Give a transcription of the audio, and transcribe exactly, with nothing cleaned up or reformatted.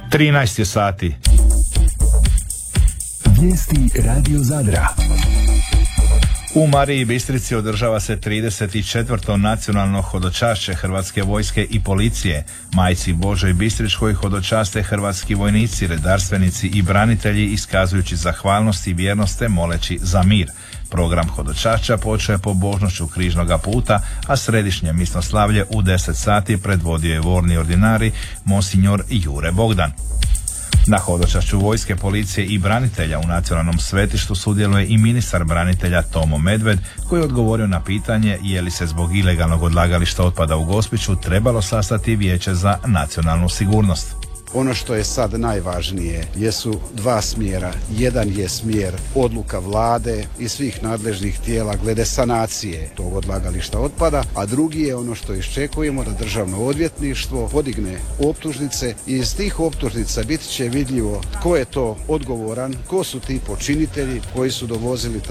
trinaest je sati. Vijesti Radio Zadra. U Mariji Bistrici održava se trideset četvrto nacionalno hodočašće Hrvatske vojske i policije. Majci Božoj Bistričkoj hodočaste hrvatski vojnici, redarstvenici i branitelji iskazujući zahvalnost i vjernost te moleći za mir. Program hodočašća počeo je pobožnošću Križnoga puta, a središnje misnoslavlje u deset sati predvodio je vorni ordinari Monsignor Jure Bogdan. Na hodočašću vojske, policije i branitelja u nacionalnom svetištu sudjeluje i ministar branitelja Tomo Medved, koji je odgovorio na pitanje je li se zbog ilegalnog odlagališta otpada u Gospiću trebalo sastati vijeće za nacionalnu sigurnost. Ono što je sad najvažnije jesu dva smjera. Jedan je smjer odluka vlade i svih nadležnih tijela glede sanacije tog odlagališta otpada, a drugi je ono što iščekujemo da državno odvjetništvo podigne optužnice i iz tih optužnica bit će vidljivo tko je to odgovoran, ko su ti počinitelji koji su dovozili